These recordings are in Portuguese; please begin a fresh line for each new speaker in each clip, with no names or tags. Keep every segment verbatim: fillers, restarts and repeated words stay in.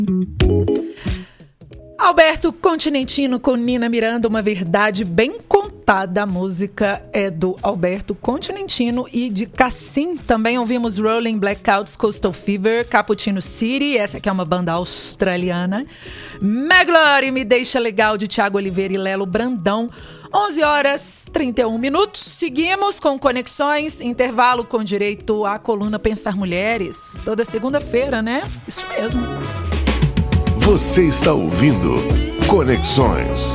Alberto Continentino com Nina Miranda, Uma Verdade Bem Contada. A música é do Alberto Continentino e de Cassim. Também ouvimos Rolling Blackouts, Coastal Fever, Cappuccino City, essa aqui é uma banda australiana. Maglory, Me Deixa Legal, de Thiago Oliveira e Lelo Brandão. onze horas e trinta e um minutos. Seguimos com Conexões, intervalo com direito à coluna Pensar Mulheres. Toda segunda-feira, né? Isso mesmo.
Você está ouvindo Conexões.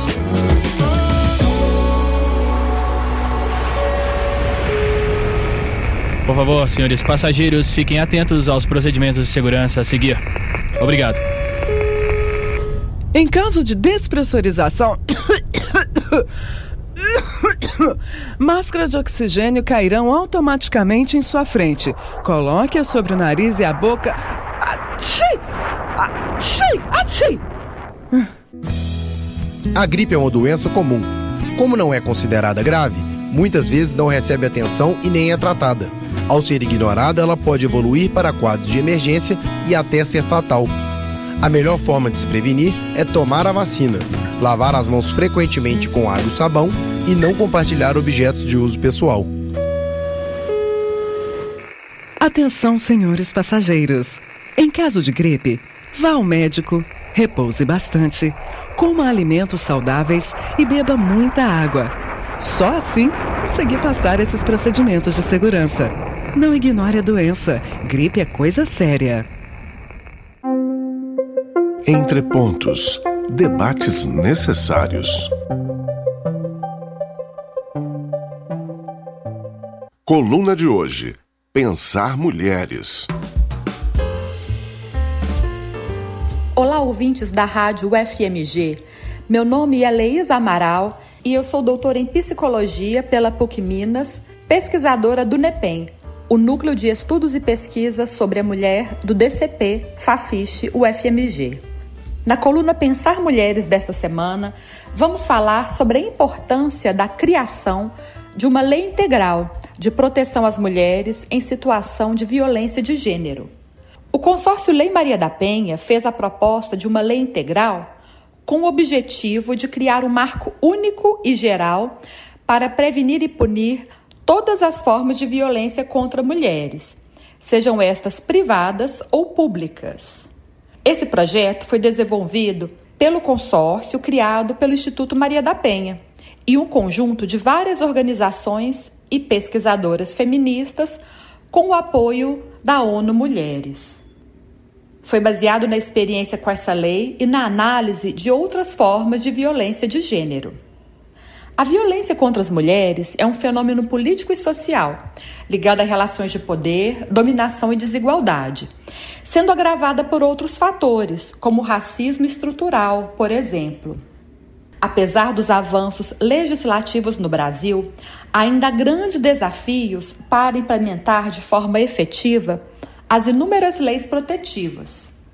Por favor, senhores passageiros, fiquem atentos aos procedimentos de segurança a seguir. Obrigado.
Em caso de despressurização, máscaras de oxigênio cairão automaticamente em sua frente. Coloque-a sobre o nariz e a boca. Atchim! Atchim! Atchim!
A gripe é uma doença comum. Como não é considerada grave, muitas vezes não recebe atenção e nem é tratada. Ao ser ignorada, ela pode evoluir para quadros de emergência e até ser fatal. A melhor forma de se prevenir é tomar a vacina, lavar as mãos frequentemente com água e sabão e não compartilhar objetos de uso pessoal.
Atenção, senhores passageiros. Em caso de gripe, vá ao médico, repouse bastante, coma alimentos saudáveis e beba muita água. Só assim conseguir passar esses procedimentos de segurança. Não ignore a doença. Gripe é coisa séria.
Entre pontos, debates necessários. Coluna de hoje: Pensar Mulheres.
Olá, ouvintes da Rádio U F M G. Meu nome é Leísa Amaral e eu sou doutora em Psicologia pela P U C Minas, pesquisadora do NEPEM, o Núcleo de Estudos e Pesquisas sobre a Mulher do D C P, Fafiche, U F M G. Na coluna Pensar Mulheres desta semana, vamos falar sobre a importância da criação de uma lei integral de proteção às mulheres em situação de violência de gênero. O consórcio Lei Maria da Penha fez a proposta de uma lei integral com o objetivo de criar um marco único e geral para prevenir e punir todas as formas de violência contra mulheres, sejam estas privadas ou públicas. Esse projeto foi desenvolvido pelo consórcio criado pelo Instituto Maria da Penha e um conjunto de várias organizações e pesquisadoras feministas com o apoio da ONU Mulheres. Foi baseado na experiência com essa lei e na análise de outras formas de violência de gênero. A violência contra as mulheres é um fenômeno político e social, ligado a relações de poder, dominação e desigualdade, sendo agravada por outros fatores, como o racismo estrutural, por exemplo. Apesar dos avanços legislativos no Brasil, ainda há grandes desafios para implementar de forma efetiva as inúmeras leis protetivas.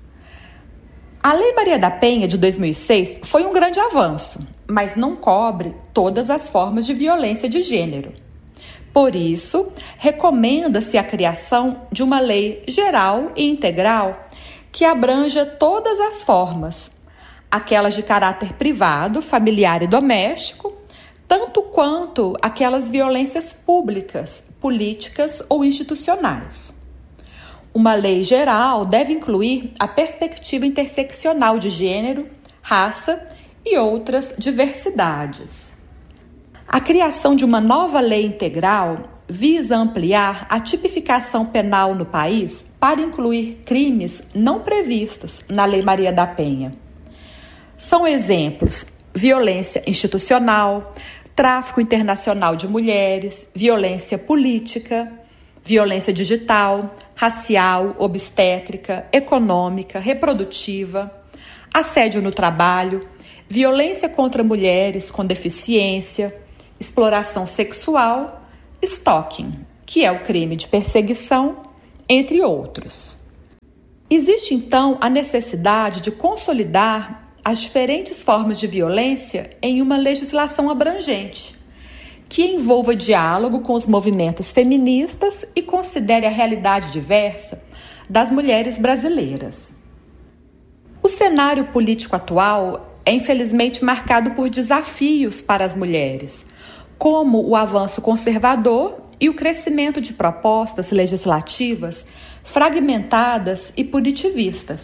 A Lei Maria da Penha, de dois mil e seis, foi um grande avanço, mas não cobre todas as formas de violência de gênero. Por isso, recomenda-se a criação de uma lei geral e integral que abranja todas as formas, aquelas de caráter privado, familiar e doméstico, tanto quanto aquelas violências públicas, políticas ou institucionais. Uma lei geral deve incluir a perspectiva interseccional de gênero, raça e outras diversidades. A criação de uma nova lei integral visa ampliar a tipificação penal no país para incluir crimes não previstos na Lei Maria da Penha. São exemplos: violência institucional, tráfico internacional de mulheres, violência política, violência digital, racial, obstétrica, econômica, reprodutiva, assédio no trabalho, violência contra mulheres com deficiência, exploração sexual, stalking, que é o crime de perseguição, entre outros. Existe, então, a necessidade de consolidar as diferentes formas de violência em uma legislação abrangente, que envolva diálogo com os movimentos feministas e considere a realidade diversa das mulheres brasileiras. Os cenário político atual é infelizmente marcado por desafios para as mulheres, como o avanço conservador e o crescimento de propostas legislativas fragmentadas e punitivistas.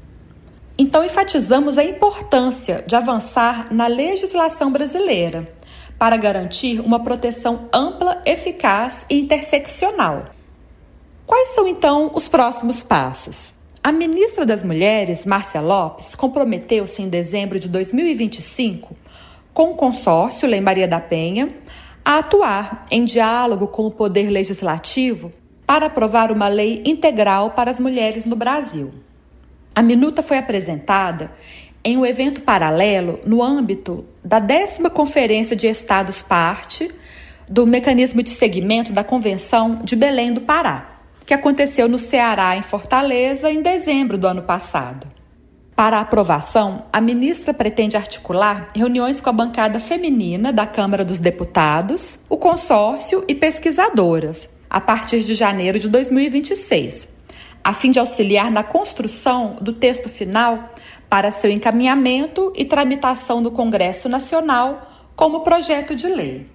Então, enfatizamos a importância de avançar na legislação brasileira para garantir uma proteção ampla, eficaz e interseccional. Quais são, então, os próximos passos? A ministra das Mulheres, Márcia Lopes, comprometeu-se em dezembro de dois mil e vinte e cinco, com o consórcio Lei Maria da Penha, a atuar em diálogo com o Poder Legislativo para aprovar uma lei integral para as mulheres no Brasil. A minuta foi apresentada em um evento paralelo no âmbito da décima Conferência de Estados-Parte do Mecanismo de Seguimento da Convenção de Belém do Pará, que aconteceu no Ceará, em Fortaleza, em dezembro do ano passado. Para a aprovação, a ministra pretende articular reuniões com a bancada feminina da Câmara dos Deputados, o consórcio e pesquisadoras, a partir de janeiro de dois mil e vinte e seis, a fim de auxiliar na construção do texto final para seu encaminhamento e tramitação no Congresso Nacional como projeto de lei.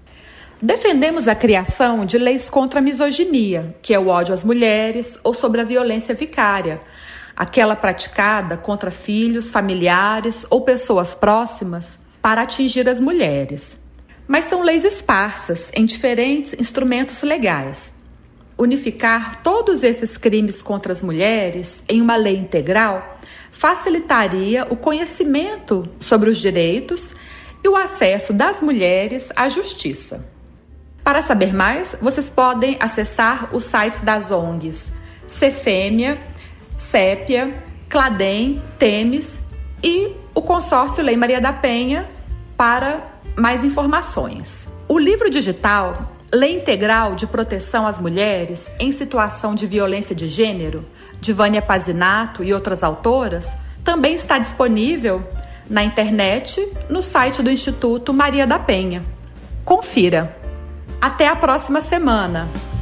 Defendemos a criação de leis contra a misoginia, que é o ódio às mulheres, ou sobre a violência vicária, aquela praticada contra filhos, familiares ou pessoas próximas para atingir as mulheres. Mas são leis esparsas em diferentes instrumentos legais. Unificar todos esses crimes contra as mulheres em uma lei integral facilitaria o conhecimento sobre os direitos e o acesso das mulheres à justiça. Para saber mais, vocês podem acessar os sites das O N Gs Cefêmea, Sépia, Cladem, Temes e o consórcio Lei Maria da Penha para mais informações. O livro digital Lei Integral de Proteção às Mulheres em Situação de Violência de Gênero, de Vânia Pazinato e outras autoras, também está disponível na internet no site do Instituto Maria da Penha. Confira! Até a próxima semana!